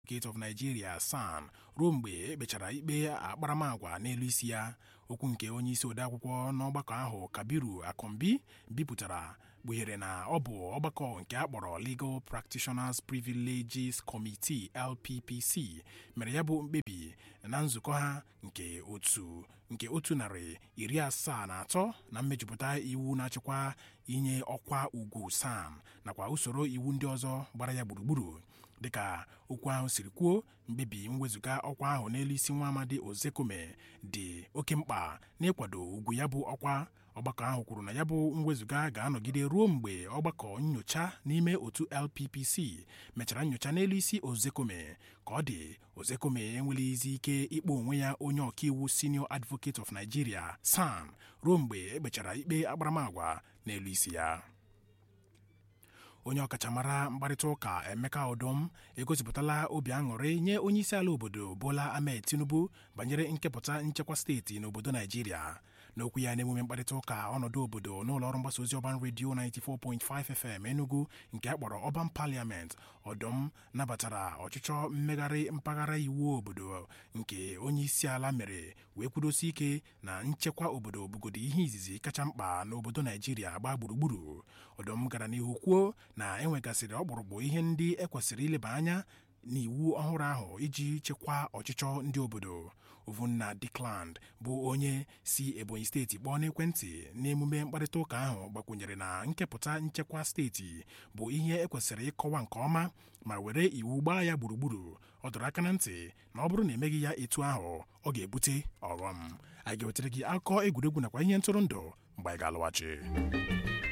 Advocate of Nigeria SAN ruo mgbe ekpechara ikpe akparamagwa n'elu isi ya. Okwu nke onye isi odeakwụkwọ n'ọgbakọ ahụ Kabiru Akombi bipụtara kpughere na ọ bụ ọgbakọ nke akpọrọ Legal Practitioners Privileges Committee LPPC mere ya bụ mkpebi na nzukọ ha nke otu narị 73 na mmejupụta iwu na-achịkwa inye ọkwa ugwu SAN nakwa usoro iwu ndị ọzọ gbara ya gburugburu. Dịka okwu ahụ siri kwuo, mkpebi mwezuga ọkwa ahụ n'elu isi nwa amadi Ozekome dị oke mkpa n'ịkwado ugwu ya bụ ọkwa. Ọgbakọ ahụ kwuru na ya bụ mwezuga ga-anọgide ruo mgbe ọgbakọ nnyocha n'ime otu LPPC mechara nnyocha n'elu isi Ozekome. Ka ọ dị, Ozekome enwelizi ike ịkpọ onwe ya onye ọkaiwu Senior Advocate of Nigeria SAN ruo mgbe ekpechara ikpe akparamagwa n'elu isi ya. Onye ọkachamara mkparịta ụka Emeka Odom egosipụtala obi aṅụrị nye onye isi ala obodo Bola Ahmed Tinubu banyere nkepụta nchekwa steeti n'obodo Naijiria. N'okwu ya n'emume mkparịta ụka ọnọdụ obodo n'ụlọọrụ mgbasa ozi Urban Radio 94.5 FM Enugu nke akpọrọ Urban Parliament, Odom nabatara ọchịchọ mmegharị mpaghara iwu obodo nke onye isi ala mere wee kwudosi ike na nchekwa obodo bụgodo ihe izizi kacha mkpa n'obodo Naijiria gbaa gburugburu. Odom gara n'ihu kwuo na enwegasịrị ọkpụrụkpụ ihe ndị ekwesịrị ileba anya n'iwu ọhụrụ ahụ iji chekwaa ọchịchọ ndị obodo. Ovunna Dikland bụ onye si Ebonyi steeti kpọọ n'ekwentị n'emume mkparịta ụka ahụ gbakwunyere na nkepụta nchekwa steeti bụ ihe ekwesịrị ịkọwa nke ọma ma were iwu gbaa ya gburugburu. Ọ dọrọ aka na ntị na ọ bụrụ na emeghị ya etu ahụ ọ ga-ebute ọghọm. Anyị ga-ewetara gị akụkọ egwuregwu nakwa ihe ntụrụndụ mgbe anyị ga-alọghachi.